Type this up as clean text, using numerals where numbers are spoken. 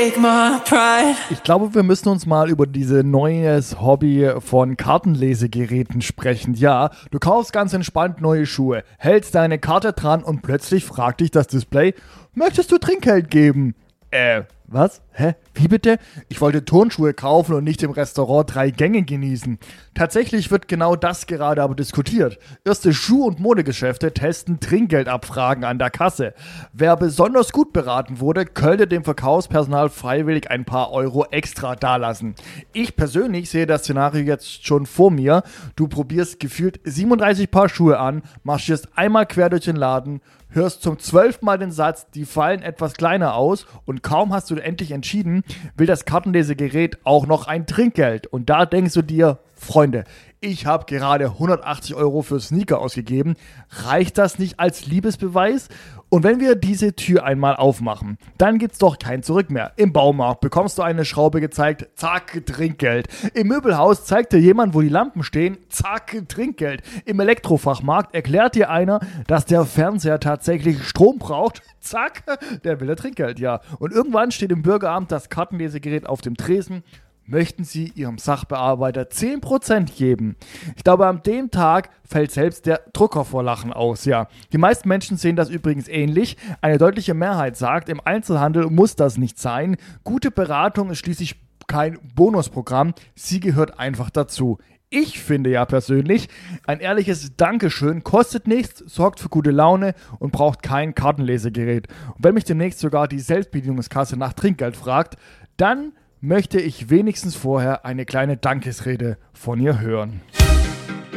take my pride. Ich glaube, wir müssen uns mal über dieses neues Hobby von Kartenlesegeräten sprechen. Ja, du kaufst ganz entspannt neue Schuhe, hältst deine Karte dran und plötzlich fragt dich das Display, möchtest du Trinkgeld geben? Was? Hä? Wie bitte? Ich wollte Turnschuhe kaufen und nicht im Restaurant 3 Gänge genießen. Tatsächlich wird genau das gerade aber diskutiert. Erste Schuh- und Modegeschäfte testen Trinkgeldabfragen an der Kasse. Wer besonders gut beraten wurde, könnte dem Verkaufspersonal freiwillig ein paar Euro extra dalassen. Ich persönlich sehe das Szenario jetzt schon vor mir. Du probierst gefühlt 37 Paar Schuhe an, marschierst einmal quer durch den Laden, hörst zum 12. Mal den Satz, die fallen etwas kleiner aus und kaum hast du endlich entschieden, will das Kartenlesegerät auch noch ein Trinkgeld. Und da denkst du dir, Freunde, ich habe gerade 180 Euro für Sneaker ausgegeben. Reicht das nicht als Liebesbeweis? Und wenn wir diese Tür einmal aufmachen, dann gibt's doch kein Zurück mehr. Im Baumarkt bekommst du eine Schraube gezeigt, zack, Trinkgeld. Im Möbelhaus zeigt dir jemand, wo die Lampen stehen, zack, Trinkgeld. Im Elektrofachmarkt erklärt dir einer, dass der Fernseher tatsächlich Strom braucht, zack, der will Trinkgeld, ja. Und irgendwann steht im Bürgeramt das Kartenlesegerät auf dem Tresen. Möchten Sie Ihrem Sachbearbeiter 10% geben? Ich glaube, an dem Tag fällt selbst der Drucker vor Lachen aus, ja. Die meisten Menschen sehen das übrigens ähnlich. Eine deutliche Mehrheit sagt, im Einzelhandel muss das nicht sein. Gute Beratung ist schließlich kein Bonusprogramm. Sie gehört einfach dazu. Ich finde ja persönlich, ein ehrliches Dankeschön kostet nichts, sorgt für gute Laune und braucht kein Kartenlesegerät. Und wenn mich demnächst sogar die Selbstbedienungskasse nach Trinkgeld fragt, dann möchte ich wenigstens vorher eine kleine Dankesrede von ihr hören.